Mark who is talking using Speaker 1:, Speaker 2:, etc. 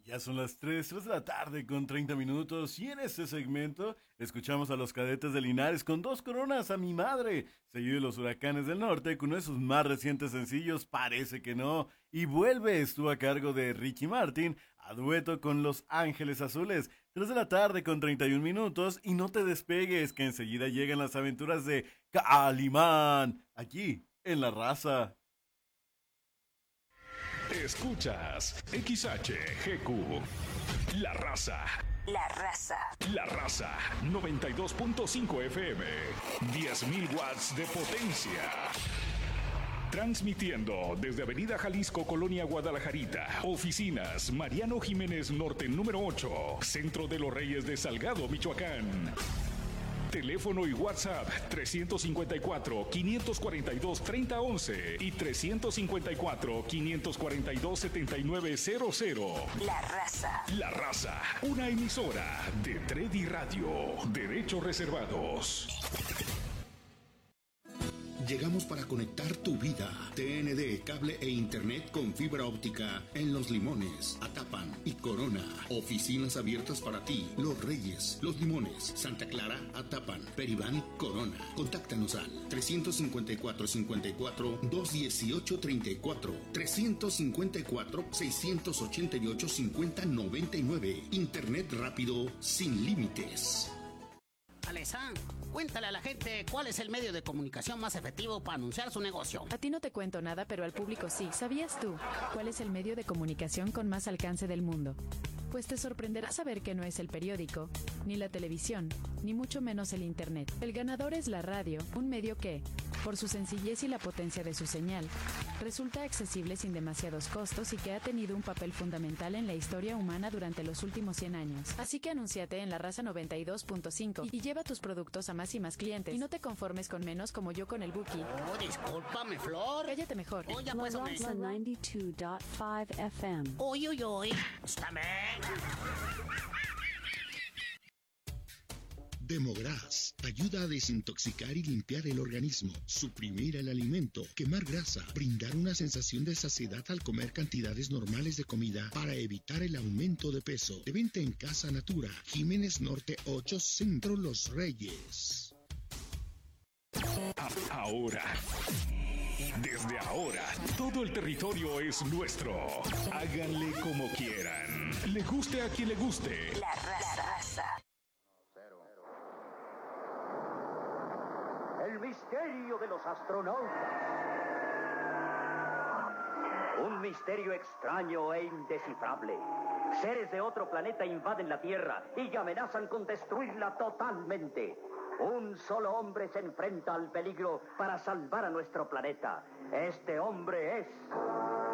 Speaker 1: Ya son las 3 de la tarde con 30 minutos y en este segmento escuchamos a los Cadetes de Linares con Dos Coronas a mi madre, seguido de los Huracanes del Norte con uno de sus más recientes sencillos, Parece que no, y Vuelve estuvo a cargo de Ricky Martin, a dueto con Los Ángeles Azules. 3 de la tarde con 31 minutos y no te despegues que enseguida llegan las aventuras de Calimán, aquí en La Raza.
Speaker 2: Escuchas XHGQ, La Raza.
Speaker 3: La Raza.
Speaker 2: La Raza, 92.5 FM, 10.000 watts de potencia. Transmitiendo desde Avenida Jalisco, Colonia Guadalajarita. Oficinas, Mariano Jiménez Norte, número 8. Centro de los Reyes de Salgado, Michoacán. Teléfono y WhatsApp 354-542-3011 y 354-542-7900.
Speaker 3: La Raza.
Speaker 2: La Raza, una emisora de Tredi Radio. Derechos reservados.
Speaker 4: Llegamos para conectar tu vida. TND, cable e internet con fibra óptica en Los Limones, Atapan y Corona. Oficinas abiertas para ti. Los Reyes, Los Limones, Santa Clara, Atapan, Peribán, Corona. Contáctanos al 354-54-218-34, 354-688-5099. Internet rápido sin límites.
Speaker 5: Alessandro, cuéntale a la gente cuál es el medio de comunicación más efectivo para anunciar su negocio.
Speaker 6: A ti no te cuento nada, pero al público sí. ¿Sabías tú cuál es el medio de comunicación con más alcance del mundo? Pues te sorprenderá saber que no es el periódico, ni la televisión, ni mucho menos el internet. El ganador es la radio, un medio que, por su sencillez y la potencia de su señal, resulta accesible sin demasiados costos y que ha tenido un papel fundamental en la historia humana durante los últimos 100 años. Así que anúnciate en La Raza 92.5 y lleva tus productos a más y más clientes. Y no te conformes con menos como yo con el Buki.
Speaker 5: Oh, discúlpame, Flor.
Speaker 6: Cállate mejor.
Speaker 5: Oye,
Speaker 7: La
Speaker 5: pues,
Speaker 7: Raza 92.5 FM.
Speaker 5: Uy, uy, uy. Estáme.
Speaker 4: Demogras ayuda a desintoxicar y limpiar el organismo, suprimir el alimento, quemar grasa, brindar una sensación de saciedad al comer cantidades normales de comida para evitar el aumento de peso. De venta en Casa Natura, Jiménez Norte 8, Centro Los Reyes.
Speaker 2: Ahora, desde ahora, todo el territorio es nuestro. Háganle como quieran. Le guste a quien le guste.
Speaker 3: La Raza.
Speaker 8: El misterio de los astronautas. Un misterio extraño e indescifrable. Seres de otro planeta invaden la Tierra y amenazan con destruirla totalmente. Un solo hombre se enfrenta al peligro para salvar a nuestro planeta. Este hombre es...